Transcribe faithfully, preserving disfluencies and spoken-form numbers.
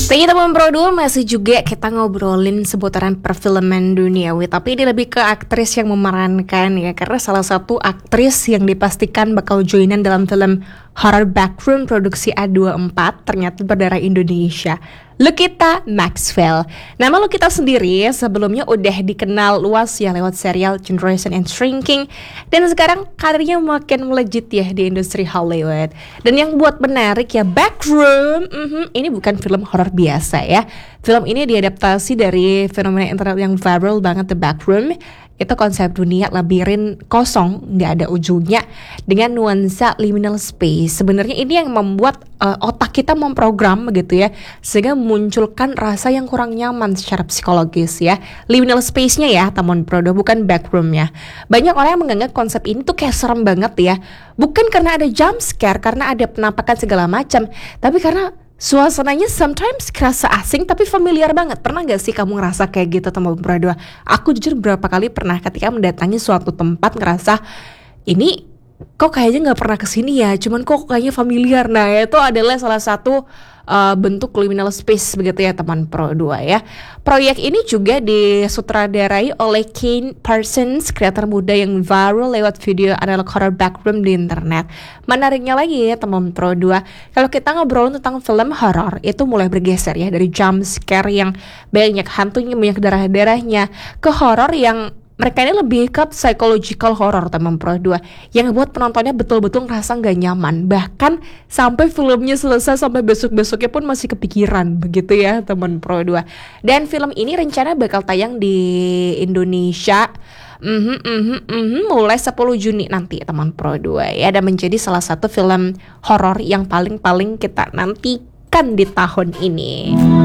Tapi teman Pro dua masih juga kita ngobrolin seputaran perfilman duniawi. Tapi ini lebih ke aktris yang memerankan ya. Karena salah satu aktris yang dipastikan bakal joinan dalam film horror Backroom produksi A dua puluh empat ternyata berdarah Indonesia, Lukita Maxwell. Nama Lukita sendiri sebelumnya udah dikenal luas ya lewat serial Generation and Shrinking. Dan sekarang karirnya makin melejit ya di industri Hollywood. Dan yang buat menarik ya Backroom, mm-hmm, ini bukan film horor biasa ya. Film ini diadaptasi dari fenomena internet yang viral banget, The Backroom. Itu konsep dunia labirin kosong, nggak ada ujungnya, dengan nuansa liminal space. Sebenarnya ini yang membuat uh, otak kita memprogram begitu ya, sehingga memunculkan rasa yang kurang nyaman secara psikologis ya. Liminal space-nya ya, teman Prodo, bukan backroom-nya. Banyak orang yang menganggap konsep ini tuh kayak serem banget ya. Bukan karena ada jump scare, karena ada penampakan segala macam, tapi karena suasananya sometimes kerasa asing tapi familiar banget. Pernah gak sih kamu ngerasa kayak gitu teman berdua? Aku jujur beberapa kali pernah ketika mendatangi suatu tempat ngerasa ini kok kayaknya gak pernah kesini ya, cuman kok kayaknya familiar. Nah itu adalah salah satu uh, bentuk liminal space begitu ya teman Pro dua ya. Proyek ini juga disutradarai oleh Kane Parsons, kreator muda yang viral lewat video analog horror Backroom di internet. Menariknya lagi ya teman Pro dua, kalau kita ngobrol tentang film horror itu mulai bergeser ya dari jump scare yang banyak hantunya, banyak darah-darahnya, ke horror yang mereka ini lebih ke psychological horror teman Pro dua, yang buat penontonnya betul-betul ngerasa gak nyaman. Bahkan sampai filmnya selesai, sampai besok-besoknya pun masih kepikiran begitu ya teman Pro dua. Dan film ini rencana bakal tayang di Indonesia Mm-hmm, mm-hmm, mm-hmm, mulai sepuluh Juni nanti teman Pro dua ya. Dan menjadi salah satu film horor yang paling-paling kita nantikan di tahun ini.